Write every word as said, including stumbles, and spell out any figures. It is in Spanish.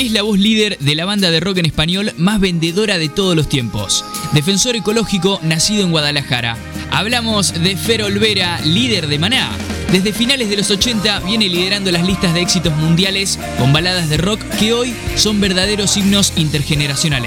es la voz líder de la banda de rock en español más vendedora de todos los tiempos. Defensor ecológico nacido en Guadalajara. Hablamos de Fer Olvera, líder de Maná. Desde finales de los ochenta viene liderando las listas de éxitos mundiales con baladas de rock que hoy son verdaderos himnos intergeneracionales.